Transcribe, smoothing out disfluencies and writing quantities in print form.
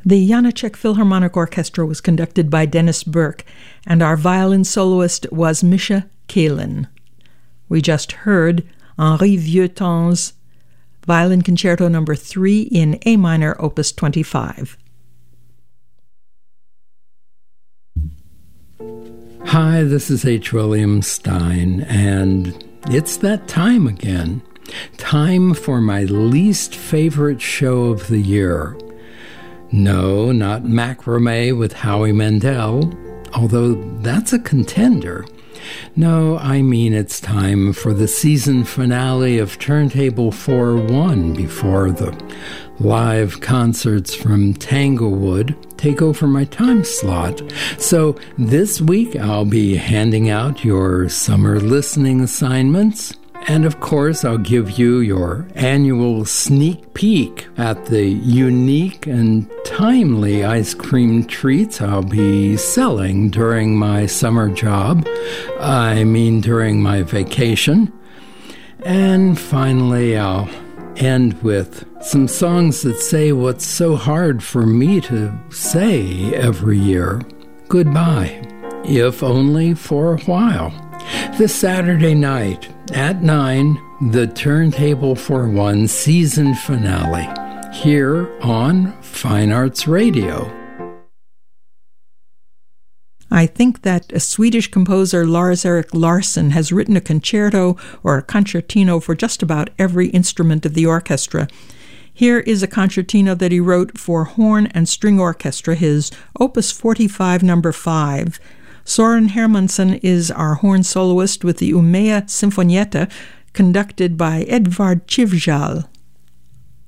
The Janáček Philharmonic Orchestra was conducted by Dennis Burke, and our violin soloist was Misha Kalin. We just heard Henri Vieuxtemps' Violin Concerto No. 3 in A minor, Opus 25. Hi, this is H. William Stein, and it's that time again. Time for my least favorite show of the year. No, not Macrame with Howie Mandel, although that's a contender. No, I mean it's time for the season finale of Turntable 4-1 before the live concerts from Tanglewood take over my time slot. So this week I'll be handing out your summer listening assignments. And of course, I'll give you your annual sneak peek at the unique and timely ice cream treats I'll be selling during my summer job. I mean, during my vacation. And finally, I'll end with some songs that say what's so hard for me to say every year. Goodbye, if only for a while. This Saturday night at 9, the Turntable 4-1 season finale, here on Fine Arts Radio. I think that a Swedish composer, Lars-Erik Larsson, has written a concerto or a concertino for just about every instrument of the orchestra. Here is a concertino that he wrote for horn and string orchestra, his Opus 45 No. 5. Soren Hermansson is our horn soloist with the Umeå Sinfonietta, conducted by Edvard Chivjal.